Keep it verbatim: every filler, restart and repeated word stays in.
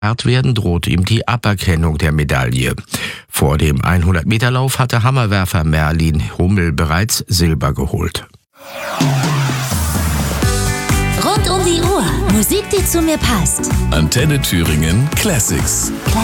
werden, droht ihm die Aberkennung der Medaille. Vor dem hundert-Meter-Lauf hatte Hammerwerfer Merlin Hummel bereits Silber geholt. Rund um die Uhr. Musik, die zu mir passt. Antenne Thüringen Classics.